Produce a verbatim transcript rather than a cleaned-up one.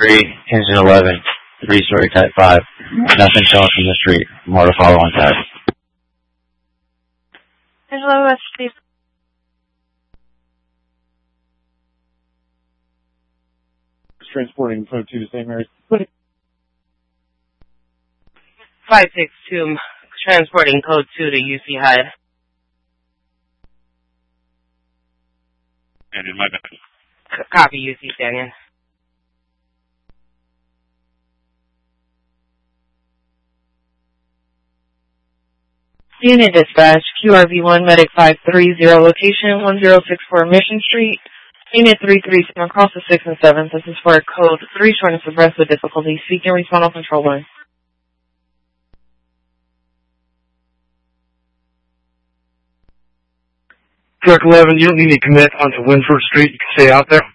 three, engine eleven, three-story type five. Nothing showing from the street. More to follow on test. Angelo West, please. Transporting code two to Saint Mary's. five six two, transporting code two to U C Hyde. And in my bad. C- copy U C Canyon. Unit dispatch, Q R V one, medic five three zero, location one zero six four Mission Street. Unit three three seven, across the six and seven. This is for code three, shortness of breath with difficulty. Seek and respond on control line. Truck eleven, you don't need to commit onto Winford Street. You can stay out there.